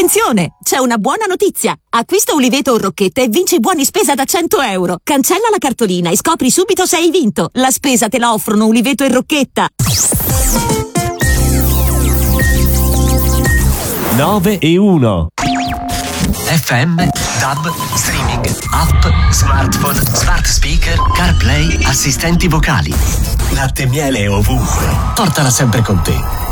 Attenzione! C'è una buona notizia! Acquista Uliveto o Rocchetta e vinci buoni spesa da 100 euro. Cancella la cartolina e scopri subito se hai vinto. La spesa te la offrono Uliveto e Rocchetta. 9-1 FM, DAB, streaming, app, smartphone, smart speaker, CarPlay, assistenti vocali. Latte e miele ovunque. Portala sempre con te.